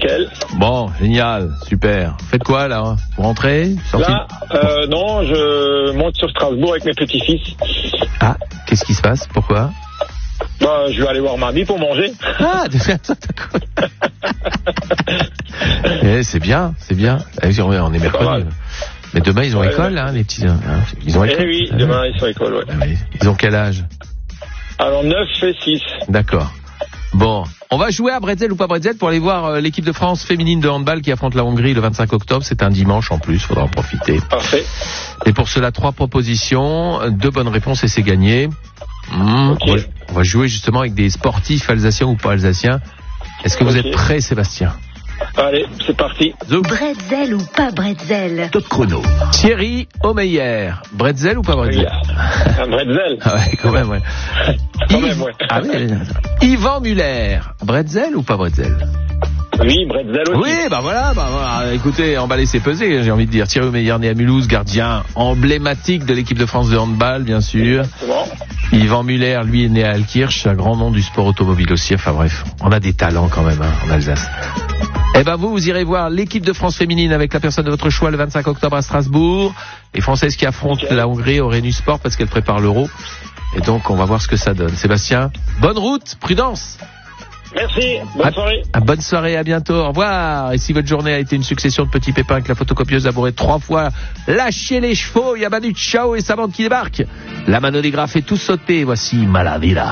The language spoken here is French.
nickel. Bon, génial, super. Faites quoi là? Vous rentrez? Là, non, je monte sur Strasbourg avec mes petits-fils. Ah, qu'est-ce qui se passe? Pourquoi? Je vais aller voir mamie pour manger. Ah, d'accord. C'est bien, c'est bien. On est mercredi. Mais demain, ils ont école, hein, les petits. Hein. Ils ont école. Eh oui, demain, ils sont à l'école, ouais. Ah, ils ont quel âge? Alors, 9 et 6. D'accord. Bon, on va jouer à Bretzel ou pas Bretzel pour aller voir l'équipe de France féminine de handball qui affronte la Hongrie le 25 octobre. C'est un dimanche en plus, faudra en profiter. Parfait. Et pour cela, 3 propositions, 2 bonnes réponses et c'est gagné. Okay. On va jouer justement avec des sportifs alsaciens ou pas alsaciens. Est-ce que vous êtes prêts, Sébastien? Allez, c'est parti. Bretzel ou pas Bretzel? Top chrono. Thierry Omeyer. Bretzel ou pas Bretzel? Bretzel. Ah ouais, quand même, ouais. Quand même, ouais. Ah oui, Yvan Muller. Bretzel ou pas Bretzel? Oui, Bretzel aussi. Oui, voilà, écoutez, emballer c'est peser, j'ai envie de dire. Thierry Omeyer, né à Mulhouse, gardien emblématique de l'équipe de France de handball, bien sûr. Exactement. Yvan Muller, lui, est né à Alkirch, un grand nom du sport automobile aussi. Enfin bref, on a des talents quand même, en Alsace. Eh ben vous irez voir l'équipe de France féminine avec la personne de votre choix le 25 octobre à Strasbourg. Les Françaises qui affrontent la Hongrie au Rhenus Sport parce qu'elles préparent l'Euro. Et donc on va voir ce que ça donne. Sébastien, bonne route, prudence. Merci, bonne soirée. Bonne soirée, à bientôt, au revoir. Et si votre journée a été une succession de petits pépins avec la photocopieuse labourée 3 fois, lâchez les chevaux, il y a Manu Chao et sa bande qui débarque. La manoligraphe est tout sauté, voici Malavida.